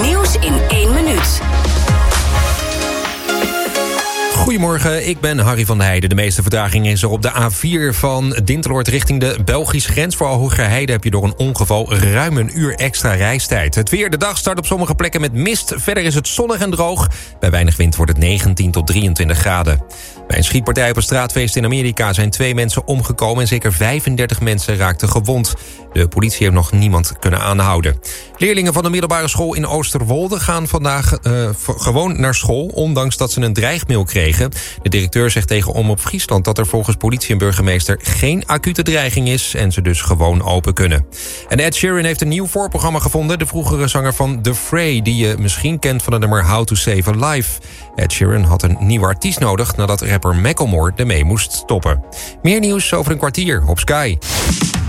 nieuws in 1 minuut. Goedemorgen, ik ben Harry van der Heijden. De meeste vertraging is er op de A4 van Dinteloord richting de Belgische grens. Voor Hogerheide heb je door een ongeval ruim een uur extra reistijd. Het weer, de dag start op sommige plekken met mist. Verder is het zonnig en droog. Bij weinig wind wordt het 19 tot 23 graden. Bij een schietpartij op een straatfeest in Amerika zijn 2 mensen omgekomen en zeker 35 mensen raakten gewond. De politie heeft nog niemand kunnen aanhouden. Leerlingen van de middelbare school in Oosterwolde gaan vandaag gewoon naar school, ondanks dat ze een dreigmail kregen. De directeur zegt tegen Omroep Friesland dat er volgens politie en burgemeester geen acute dreiging is en ze dus gewoon open kunnen. En Ed Sheeran heeft een nieuw voorprogramma gevonden. De vroegere zanger van The Fray, die je misschien kent van het nummer How to Save a Life. Ed Sheeran had een nieuwe artiest nodig nadat rapper Macklemore ermee moest stoppen. Meer nieuws over een kwartier op Sky.